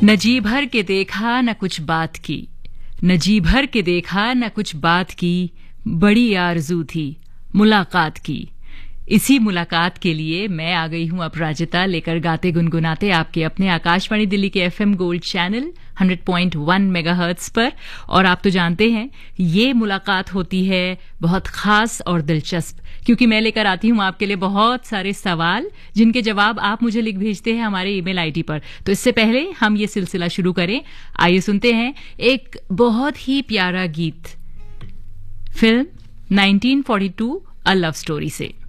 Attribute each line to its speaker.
Speaker 1: न जी भर के देखा न कुछ बात की, न जी भर के देखा न कुछ बात की, बड़ी आरज़ू थी मुलाकात की। इसी मुलाकात के लिए मैं आ गई हूं अपराजिता लेकर गाते गुनगुनाते आपके अपने आकाशवाणी दिल्ली के एफएम गोल्ड चैनल 100.1 मेगाहर्ट्ज पर। और आप तो जानते हैं ये मुलाकात होती है बहुत खास और दिलचस्प, क्योंकि मैं लेकर आती हूं आपके लिए बहुत सारे सवाल जिनके जवाब आप मुझे लिख भेजते हैं हमारे ईमेल आईडी पर। तो इससे पहले हम ये सिलसिला शुरू करें, आइए सुनते हैं एक बहुत ही प्यारा गीत फिल्म 1942 अ लव स्टोरी से।